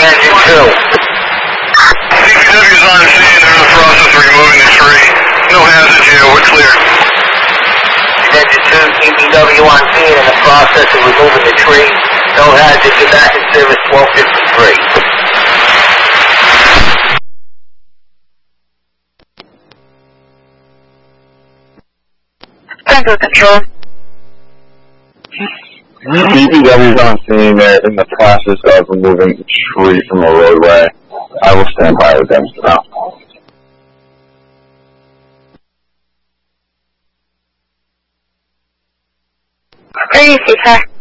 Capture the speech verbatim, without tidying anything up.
engine two. D P W's on the scene. They're in the process of removing the tree. No hazards here. We're clear. Engine two, D P W on scene in the process of removing the tree. No hazard. Get back in service twelve fifty-three. Tango control. D P W's on scene. They're in the process of removing the tree from the roadway. I will stand by with them now. Where do you see, sir?